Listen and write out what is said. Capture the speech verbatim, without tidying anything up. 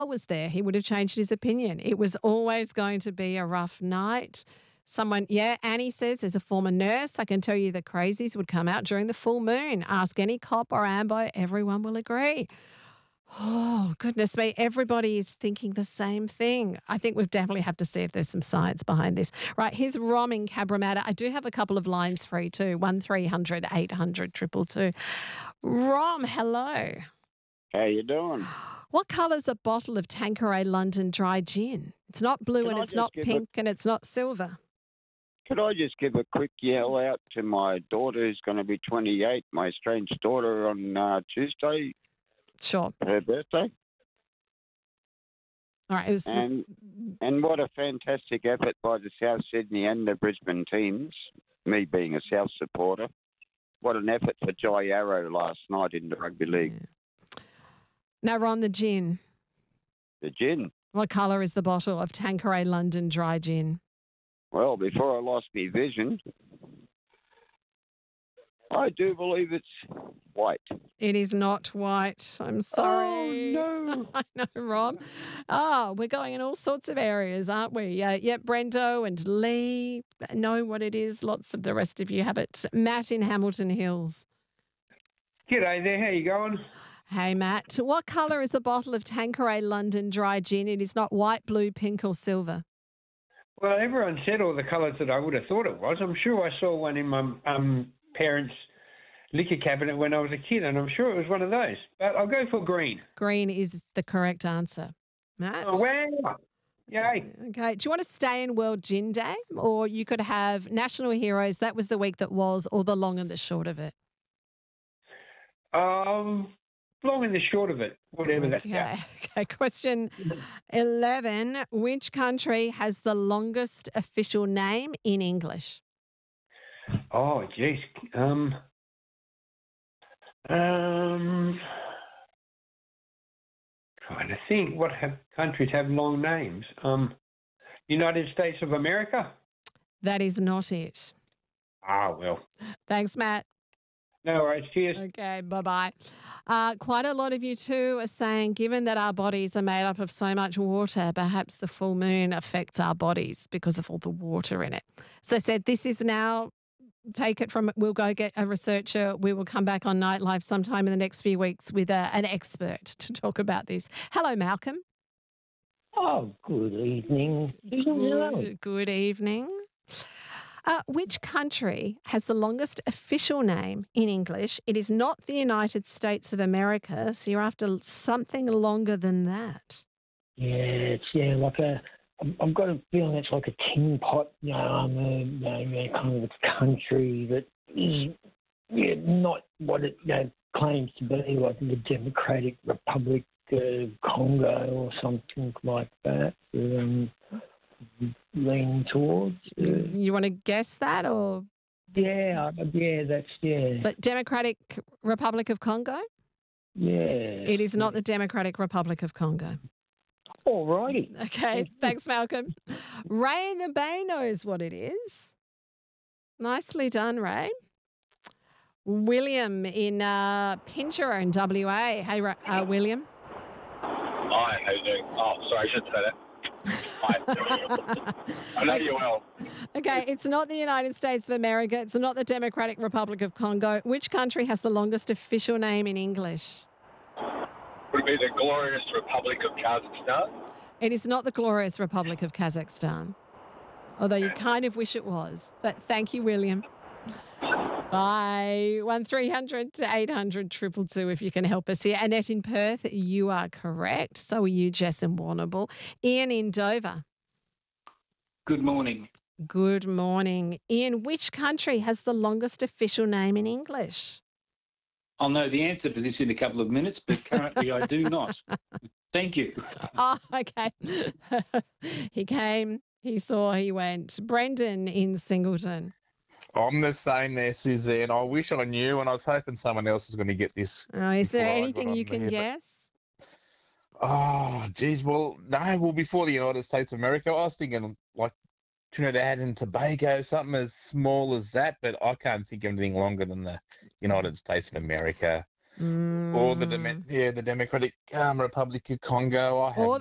was there, he would have changed his opinion. It was always going to be a rough night. Someone, yeah, Annie says, as a former nurse, I can tell you the crazies would come out during the full moon. Ask any cop or ambo, everyone will agree. Oh, goodness me. Everybody is thinking the same thing. I think we definitely have to see if there's some science behind this. Right, here's Rom in Cabramatta. I do have a couple of lines free too. one three hundred eight hundred two two two. Rom, hello. How you doing? What colour's a bottle of Tanqueray London Dry Gin? It's not blue Can and I it's just not give pink and it's not silver. Could I just give a quick yell out to my daughter who's going to be twenty-eight, my estranged daughter, on uh, Tuesday, Sure. her birthday? All right. It was And and what a fantastic effort by the South Sydney and the Brisbane teams, me being a South supporter. What an effort for Jai Arrow last night in the rugby league. now we're on the gin. The gin. What colour is the bottle of Tanqueray London Dry Gin? Well, before I lost my vision, I do believe it's white. It is not white. I'm sorry. Oh, no. I know, Rob. Oh, we're going in all sorts of areas, aren't we? Uh, yeah, Brendo and Lee know what it is. Lots of the rest of you have it. Matt in Hamilton Hills. G'day there, how you going? Hey, Matt. What colour is a bottle of Tanqueray London Dry Gin? It is not white, blue, pink or silver. Well, everyone said all the colours that I would have thought it was. I'm sure I saw one in my um, parents' liquor cabinet when I was a kid, and I'm sure it was one of those. But I'll go for green. Green is the correct answer. Matt? Oh, wow. Yay. Okay. Do you want to stay in World Gin Day? Or you could have National Heroes, that was the week that was, or the long and the short of it? Um, long and the short of it, whatever that's Okay. about. Okay. Question eleven. Which country has the longest official name in English? Oh, geez. Um, um, trying to think. What have countries have long names? Um, United States of America? That is not it. Ah, well. Thanks, Matt. No worries. Cheers. Okay, bye-bye. Uh, quite a lot of you too are saying, given that our bodies are made up of so much water, perhaps the full moon affects our bodies because of all the water in it. So I said, this is now, take it from, we'll go get a researcher. We will come back on Nightlife sometime in the next few weeks with a, an expert to talk about this. Hello, Malcolm. Oh, good evening. Good, good evening. Uh, which country has the longest official name in English? It is not the United States of America, so you're after something longer than that. Yeah, it's yeah, like a. I'm- I've got a feeling it's like a tin pot, you know, um, uh, you know, you know, kind of a country that is yeah, not what it you know, claims to be, like the Democratic Republic of Congo or something like that. Um, leaning towards. Uh, You want to guess that, or yeah, uh, yeah, that's yeah, so Democratic Republic of Congo? yeah. It is not the Democratic Republic of Congo. All righty. Okay, thanks, Malcolm. Ray in the Bay knows what it is. Nicely done, Ray. William in uh, Pinjarra in W A. Hey, Ra- uh, William. Hi, how you doing? Oh, sorry, I should say that. Hi. I know you well. Okay, it's not the United States of America. It's not the Democratic Republic of Congo. Which country has the longest official name in English? Would it be the glorious Republic of Kazakhstan? It is not the glorious Republic of Kazakhstan, although you kind of wish it was. But thank you, William. Bye. one three hundred to eight hundred two two two if you can help us here. Annette in Perth, you are correct. So are you, Jess in Warrnambool. Ian in Dover. Good morning. Good morning. Ian, which country has the longest official name in English? I'll know the answer to this in a couple of minutes, but currently I do not. Thank you. Oh, okay. He came, he saw, he went. Brendan in Singleton. I'm the same there, Suzanne. I wish I knew, and I was hoping someone else was going to get this. Oh, is there before I got anything on you can there, but- guess? Oh, geez. Well, no, well, before the United States of America, I was thinking like Trinidad and Tobago, something as small as that, but I can't think of anything longer than the United States of America. or the Deme- Mm. yeah the Democratic um, Republic of Congo. I have Or